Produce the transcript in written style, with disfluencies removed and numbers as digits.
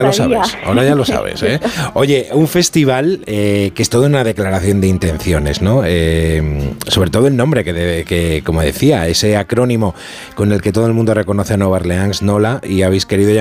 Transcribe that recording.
gustaría. Ahora ya lo sabes, ¿eh? Oye, un festival que es toda una declaración de intenciones, ¿no? Sobre todo el nombre, que, como decía, ese acrónimo con el que todo el mundo reconoce a Nueva Orleans, NOLA, y habéis querido